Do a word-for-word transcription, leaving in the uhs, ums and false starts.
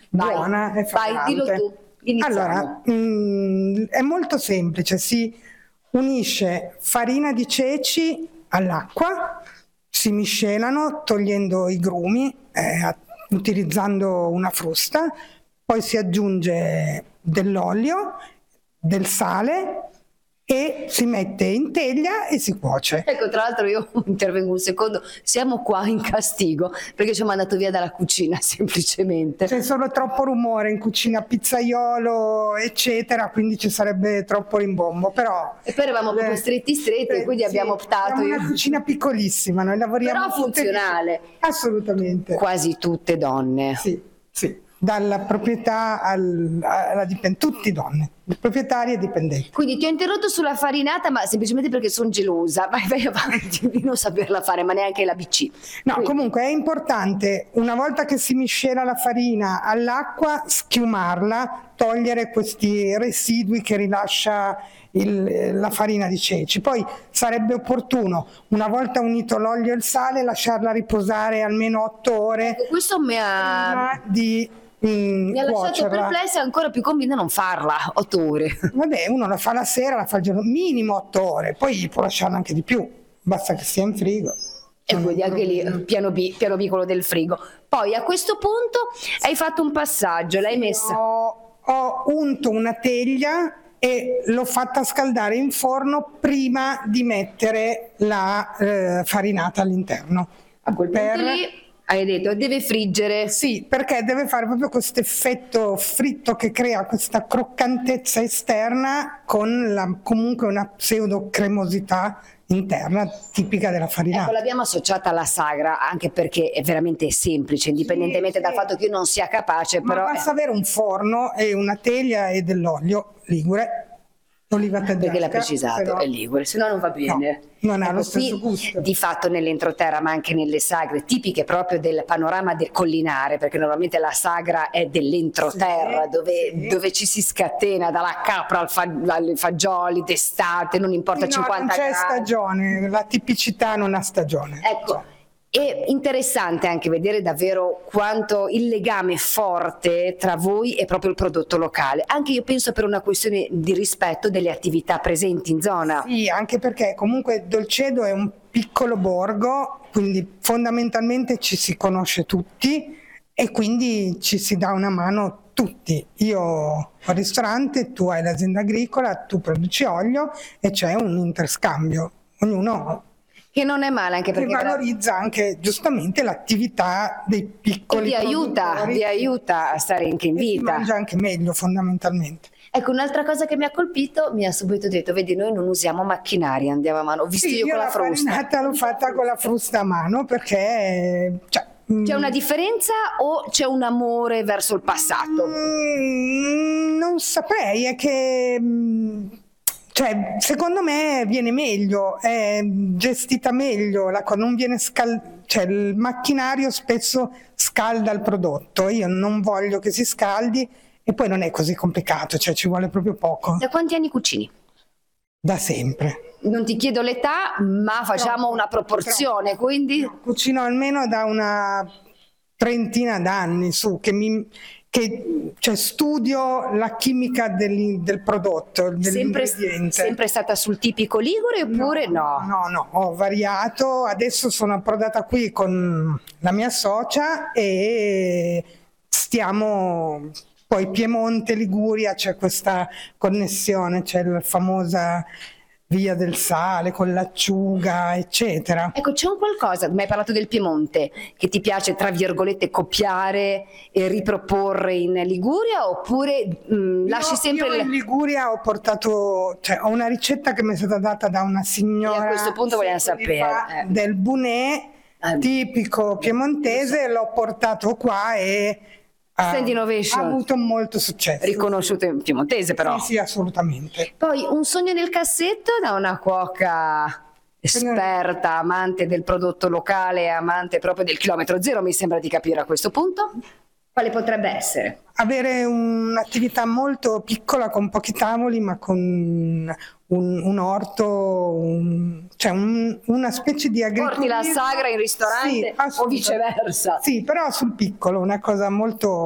vai, buona e vai, dillo tu. Iniziamo. Allora, mh, è molto semplice, si unisce farina di ceci all'acqua, si miscelano togliendo i grumi, eh, utilizzando una frusta, poi si aggiunge dell'olio, del sale e si mette in teglia e si cuoce. Ecco, tra l'altro io intervengo un secondo, siamo qua in castigo perché ci ho mandato via dalla cucina semplicemente. C'è solo troppo rumore in cucina, pizzaiolo eccetera, quindi ci sarebbe troppo rimbombo, però... E poi eravamo proprio eh, stretti stretti eh, e quindi sì, abbiamo optato... Abbiamo io... una cucina piccolissima, noi lavoriamo... Però funzionale. Tutte... Assolutamente. Quasi tutte donne. Sì, sì. Dalla proprietà al, alla dipendenza, tutti donne, proprietarie e dipendenti. Quindi ti ho interrotto sulla farinata, ma semplicemente perché sono gelosa. Vai, vai avanti di non saperla fare, ma neanche l'A B C. No, Quindi. Comunque è importante, una volta che si miscela la farina all'acqua, schiumarla, togliere questi residui che rilascia il, la farina di ceci. Poi sarebbe opportuno, una volta unito l'olio e il sale, lasciarla riposare almeno otto ore. Ecco, questo mi ha... prima di Mm, mi ha lasciato perplessa e ancora più convinta a non farla otto ore. Vabbè, uno la fa la sera, la fa il giorno, minimo otto ore, poi può lasciarla anche di più, basta che sia in frigo. E quindi anche lì piano B, piano B quello del frigo. Poi a questo punto hai fatto un passaggio, l'hai messa. Ho, ho unto una teglia e l'ho fatta scaldare in forno prima di mettere la eh, farinata all'interno. A quel punto per... lì hai detto deve friggere. Sì, perché deve fare proprio questo effetto fritto che crea questa croccantezza esterna con la, comunque una pseudo cremosità interna tipica della farinata. Ecco, l'abbiamo associata alla sagra anche perché è veramente semplice, indipendentemente sì, dal sì. fatto che io non sia capace. Ma però basta è... avere un forno e una teglia e dell'olio ligure. Oliva tedesca, perché l'ha precisato, però... è ligure, se no non va bene. No, non ha ecco, lo stesso gusto. Di fatto nell'entroterra, ma anche nelle sagre, tipiche proprio del panorama del collinare, perché normalmente la sagra è dell'entroterra, sì, dove, sì. dove ci si scatena dalla capra al fa, ai fagioli d'estate, non importa sì, cinquanta gradi. Non c'è stagione, la tipicità non ha stagione. Ecco. Cioè. È interessante anche vedere davvero quanto il legame forte tra voi e proprio il prodotto locale, anche io penso per una questione di rispetto delle attività presenti in zona. Sì, anche perché comunque Dolcedo è un piccolo borgo, quindi fondamentalmente ci si conosce tutti e quindi ci si dà una mano tutti. Io ho il ristorante, tu hai l'azienda agricola, tu produci olio e c'è un interscambio, ognuno... Che non è male, anche perché che valorizza anche giustamente l'attività dei piccoli e vi aiuta, vi aiuta a stare anche in vita. E si mangia anche meglio fondamentalmente. Ecco, un'altra cosa che mi ha colpito, mi ha subito detto, vedi, noi non usiamo macchinari, andiamo a mano. Ho visto sì, io, io con la frusta. Farinata l'ho fatta con la frusta a mano perché... Cioè, c'è una differenza o c'è un amore verso il passato? Mm, non saprei, è che... Cioè, secondo me viene meglio, è gestita meglio, la cosa non viene scal- cioè il macchinario spesso scalda il prodotto, io non voglio che si scaldi e poi non è così complicato, cioè ci vuole proprio poco. Da quanti anni cucini? Da sempre. Non ti chiedo l'età, ma facciamo troppo, una proporzione, troppo. Quindi? No, cucino almeno da una trentina d'anni su, che mi... che cioè, studio la chimica del, del prodotto, dell'ingrediente. Sempre, sempre stata sul tipico ligure oppure no? No, no, no, ho variato, adesso sono approdata qui con la mia socia e stiamo, poi Piemonte, Liguria, c'è questa connessione, c'è la famosa Via del Sale con l'acciuga, eccetera. Ecco, c'è un qualcosa, mi hai parlato del Piemonte, che ti piace, tra virgolette, copiare e riproporre in Liguria oppure mh, lasci io, sempre... Io in Liguria ho portato, cioè ho una ricetta che mi è stata data da una signora... E a questo punto vogliamo sapere. Fa, eh. Del bunè, eh, tipico piemontese, l'ho portato qua e... Ha avuto molto successo. Riconosciuto in piemontese però. Sì, sì, assolutamente. Poi un sogno nel cassetto da una cuoca esperta, amante del prodotto locale, amante proprio del chilometro zero, mi sembra di capire a questo punto. Quale potrebbe essere? Avere un'attività molto piccola con pochi tavoli ma con un, un orto, un, cioè un, una specie di agriturismo. Porti la sagra in ristorante, sì, o viceversa. Sì, però sul piccolo, una cosa molto